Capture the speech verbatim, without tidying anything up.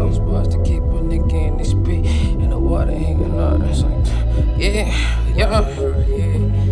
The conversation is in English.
these bars to keep a nigga in this beat. And the water hanging out. It's like, yeah, yeah, yeah.